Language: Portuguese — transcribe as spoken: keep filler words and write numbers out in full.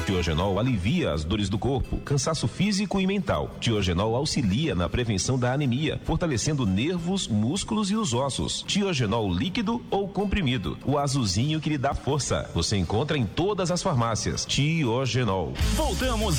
Tiogenol alivia as dores do corpo, cansaço físico e mental. Tiogenol auxilia na prevenção da anemia, fortalecendo nervos, músculos e os ossos. Tiogenol líquido ou comprimido, o azulzinho que lhe dá força. Você encontra em todas as farmácias. Tiogenol. Voltamos